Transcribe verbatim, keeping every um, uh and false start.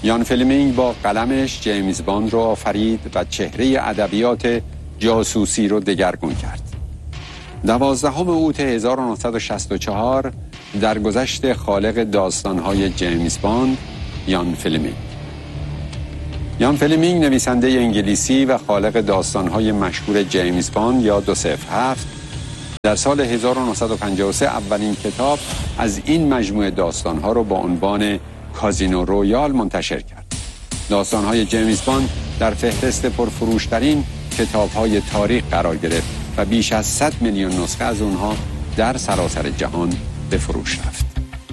یان فلمینگ با قلمش جیمز باند رو آفرید و چهره ادبیات جاسوسی رو دگرگون کرد. دوازدهم اوت هزار و نهصد و شصت و چهار درگذشت خالق داستان‌های جیمز باند، یان فلمینگ. یان فلمینگ نویسنده انگلیسی و خالق داستان‌های مشهور جیمز باند یا دو صفر هفت در سال هزار و نهصد و پنجاه و سه اولین کتاب از این مجموعه داستان‌ها را با عنوان کازینو رویال منتشر کرد. داستان‌های جیمز باند در فهرست پرفروش‌ترین کتاب‌های تاریخ قرار گرفت و بیش از صد میلیون نسخه از آنها در سراسر جهان به فروش رفت.